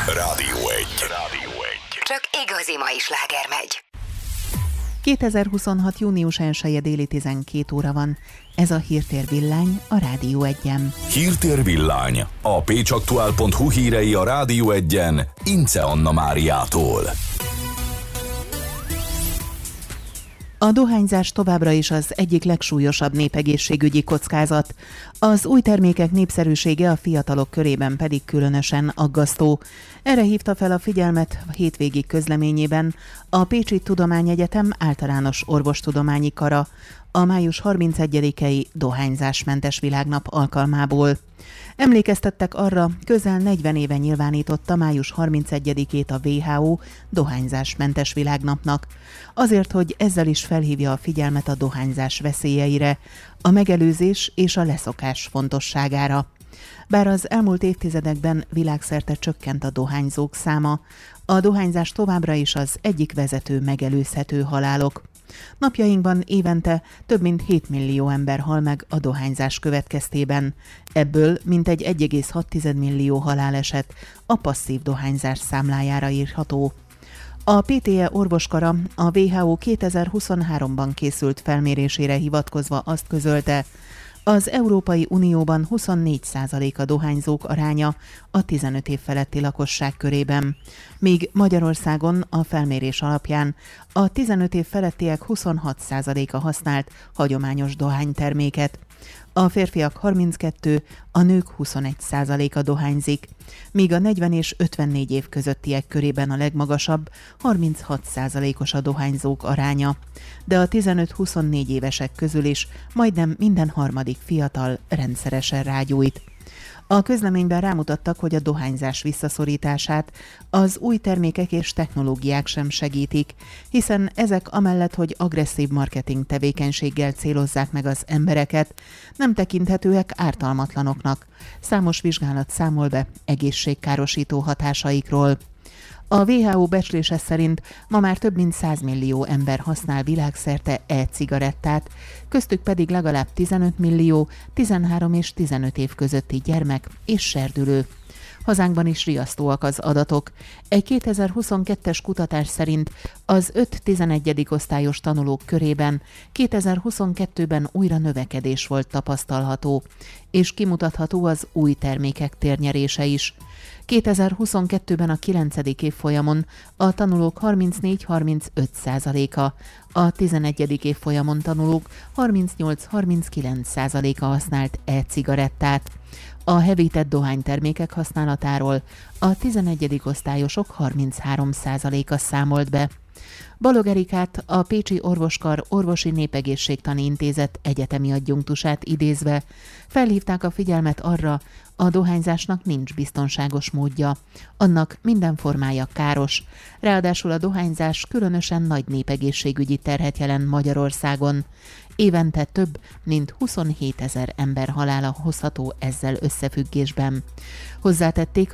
Rádió 1. Csak igazi mai sláger megy. 2026. június 1-e déli 12 óra van. Ez a Hírtér Villány a Rádió 1-en. Hírtér Villány. A pécsaktuál.hu hírei a Rádió 1-en Ince Anna Máriától. A dohányzás továbbra is az egyik legsúlyosabb népegészségügyi kockázat. Az új termékek népszerűsége a fiatalok körében pedig különösen aggasztó. Erre hívta fel a figyelmet a hétvégi közleményében a Pécsi Tudományegyetem általános orvostudományi kara a május 31-i dohányzásmentes világnap alkalmából. Emlékeztettek arra, közel 40 éve nyilvánította május 31-ét a WHO dohányzásmentes világnapnak. Azért, hogy ezzel is felhívja a figyelmet a dohányzás veszélyeire, a megelőzés és a leszokás fontosságára. Bár az elmúlt évtizedekben világszerte csökkent a dohányzók száma, a dohányzás továbbra is az egyik vezető megelőzhető halálok. Napjainkban évente több mint 7 millió ember hal meg a dohányzás következtében. Ebből mintegy 1,6 millió haláleset a passzív dohányzás számlájára írható. A PTE orvoskara a WHO 2023-ban készült felmérésére hivatkozva azt közölte, az Európai Unióban 24% a dohányzók aránya a 15 év feletti lakosság körében, míg Magyarországon a felmérés alapján a 15 év felettiek 26%-a használt hagyományos dohányterméket. A férfiak 32, a nők 21%-a dohányzik, míg a 40 és 54 év közöttiek körében a legmagasabb 36%-os a dohányzók aránya, de a 15-24 évesek közül is majdnem minden harmadik fiatal rendszeresen rágyújt. A közleményben rámutattak, hogy a dohányzás visszaszorítását az új termékek és technológiák sem segítik, hiszen ezek amellett, hogy agresszív marketing tevékenységgel célozzák meg az embereket, nem tekinthetőek ártalmatlanoknak. Számos vizsgálat számol be egészségkárosító hatásaikról. A WHO becslése szerint ma már több mint 100 millió ember használ világszerte e-cigarettát, köztük pedig legalább 15 millió 13 és 15 év közötti gyermek és serdülő. Hazánkban is riasztóak az adatok. Egy 2022-es kutatás szerint az 5-11. osztályos tanulók körében 2022-ben újra növekedés volt tapasztalható, és kimutatható az új termékek térnyerése is. 2022-ben a 9. évfolyamon a tanulók 34-35%-a, a 11. évfolyamon tanulók 38-39%-a használt e-cigarettát. A hevített dohánytermékek használatáról a 11. osztályosok 33%-a számolt be. Balog Erikát, a Pécsi Orvoskar Orvosi Népegészségtani Intézet egyetemi adjunktusát idézve felhívták a figyelmet arra, a dohányzásnak nincs biztonságos módja. Annak minden formája káros. Ráadásul a dohányzás különösen nagy népegészségügyi terhet jelent Magyarországon. Évente több mint 27 000 ember halála hozható ezzel összefüggésben. Hozzátették,